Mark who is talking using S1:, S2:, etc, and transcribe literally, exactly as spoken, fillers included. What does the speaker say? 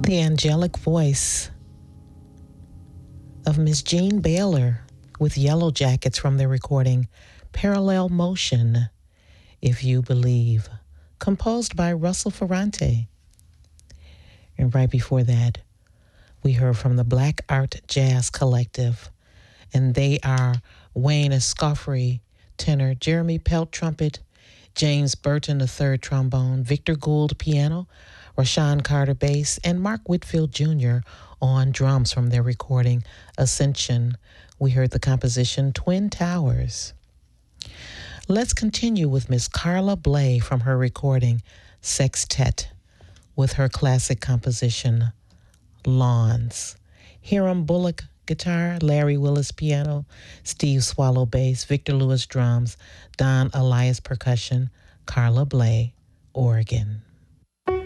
S1: The angelic voice of Miss Jean Baylor with Yellow Jackets from their recording Parallel Motion, If You Believe, composed by Russell Ferrante. And right before that, we heard from the Black Art Jazz Collective, and they are Wayne Escoffery, tenor, Jeremy Pelt, trumpet, James Burton the third, trombone, Victor Gould, piano, Rashawn Carter, bass, and Mark Whitfield Junior on drums from their recording Ascension. We heard the composition Twin Towers. Let's continue with Miss Carla Bley from her recording Sextet with her classic composition Lawns. Hiram Bullock guitar, Larry Willis piano, Steve Swallow bass, Victor Lewis drums, Don Elias percussion, Carla Bley organ.